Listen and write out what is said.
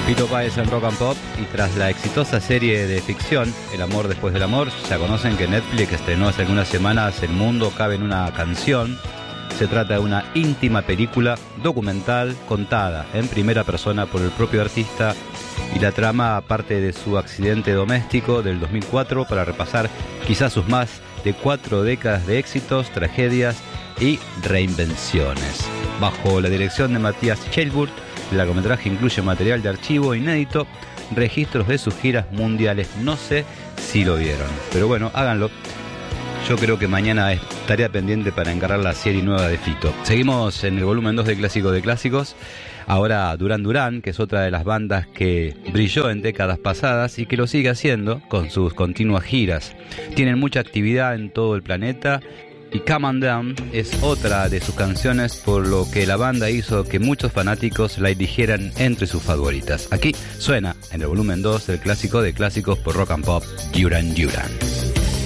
Fito Páez en Rock and Pop, y tras la exitosa serie de ficción El amor después del amor, ya conocen que Netflix estrenó hace algunas semanas El mundo cabe en una canción. Se trata de una íntima película documental contada en primera persona por el propio artista, y la trama parte de su accidente doméstico del 2004 para repasar quizás sus más de 4 décadas de éxitos, tragedias y reinvenciones. Bajo la dirección de Matías Schellburt, el largometraje incluye material de archivo inédito, registros de sus giras mundiales. No sé si lo vieron, pero bueno, háganlo. Yo creo que mañana es tarea pendiente para encargar la serie nueva de Fito. Seguimos en el volumen 2 de Clásico de Clásicos. Ahora Duran Duran, que es otra de las bandas que brilló en décadas pasadas y que lo sigue haciendo con sus continuas giras. Tienen mucha actividad en todo el planeta, y Come On Down es otra de sus canciones, por lo que la banda hizo que muchos fanáticos la eligieran entre sus favoritas. Aquí suena en el volumen 2 del Clásico de Clásicos por Rock and Pop, Duran Duran.